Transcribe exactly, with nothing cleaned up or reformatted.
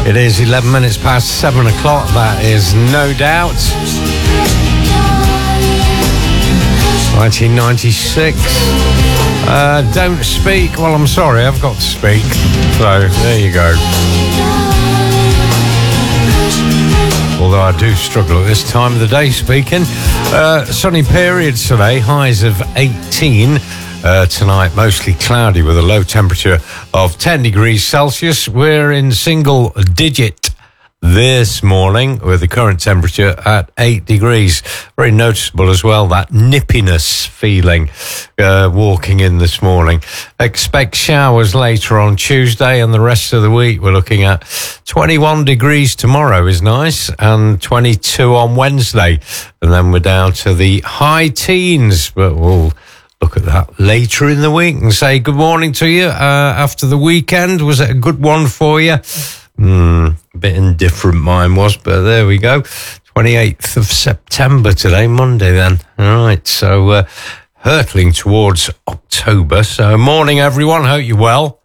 It is eleven minutes past seven o'clock, that is no doubt. nineteen ninety-six. Uh, don't speak. Well, I'm sorry, I've got to speak. So, there you go. Although I do struggle at this time of the day speaking. Uh, sunny periods today, highs of eighteen. Uh, tonight, mostly cloudy with a low temperature of ten degrees Celsius. We're in single digit this morning with the current temperature at eight degrees. Very noticeable as well, that nippiness feeling uh, walking in this morning. Expect showers later on Tuesday, and the rest of the week we're looking at twenty-one degrees tomorrow is nice, and twenty-two on Wednesday. And then we're down to the high teens, but we'll look at that later in the week and say good morning to you uh, after the weekend. Was it a good one for you? Mm, a bit indifferent mine was, but there we go. twenty-eighth of September today, Monday then. All right, so uh, hurtling towards October. So morning everyone, hope you're well.